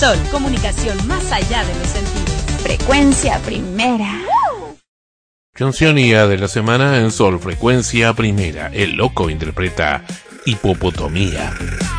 Sol, comunicación más allá de los sentidos. Frecuencia primera. Cancionía de la semana en Sol Frecuencia Primera. El Loco interpreta Hipopotomía.